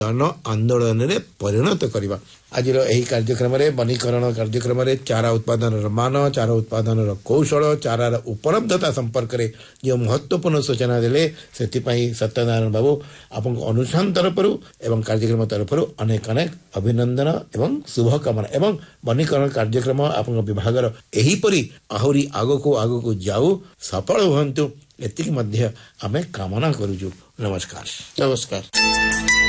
जन आंदोलन में परिणत करवा। आज कार्यक्रम वनीकरण कार्यक्रम चारा उत्पादन मान, चारा उत्पादन कौशल, चारार उपलब्धता संपर्क में जो महत्वपूर्ण सूचना देले से सत्यनारायण बाबू आपन अनुष्ठान तरफ एवं कार्यक्रम तरफ अनेक अनेक अभिनंदन एवं शुभकामना एवं वनीकरण कार्यक्रम आपन विभाग एहीपरी आहरी आगको जाऊ सफल हुंतु एतिक मध्य आमे कामना करूछु। नमस्कार। नमस्कार।